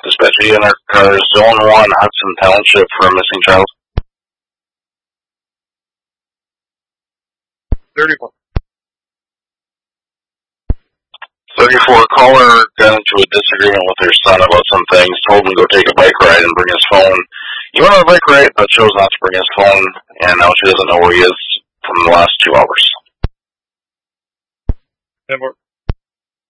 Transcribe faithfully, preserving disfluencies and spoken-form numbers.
Dispatch in our car, Zone one, Hudson Township for a missing child. thirty-four. thirty-four, caller got into a disagreement with her son about some things, told him to go take a bike ride and bring his phone. He went on a bike ride, but chose not to bring his phone, and now she doesn't know where he is from the last two hours. ten more.